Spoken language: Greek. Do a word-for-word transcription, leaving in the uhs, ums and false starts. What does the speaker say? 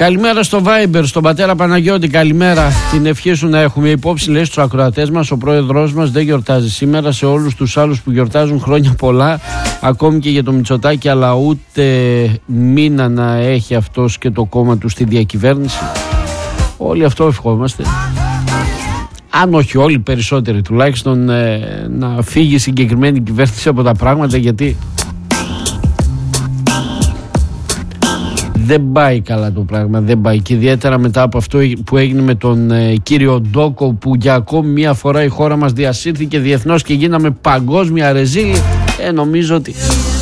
Καλημέρα στο Viber, στον πατέρα Παναγιώτη. Καλημέρα. Την ευχή σου να έχουμε υπόψη, λέει, στους ακροατές μας. Ο πρόεδρος μας δεν γιορτάζει σήμερα. Σε όλους τους άλλους που γιορτάζουν, χρόνια πολλά. Ακόμη και για το Μητσοτάκη, αλλά ούτε μήνα να έχει αυτός και το κόμμα του στη διακυβέρνηση. Όλοι αυτό ευχόμαστε. Αν όχι όλοι, περισσότεροι τουλάχιστον, ε, να φύγει η συγκεκριμένη κυβέρνηση από τα πράγματα, γιατί δεν πάει καλά το πράγμα, δεν πάει. Και ιδιαίτερα μετά από αυτό που έγινε με τον ε, κύριο Ντόκο, που για ακόμη μία φορά η χώρα μας διασύρθηκε διεθνώς και γίναμε παγκόσμια ρεζίλη, ε, νομίζω ότι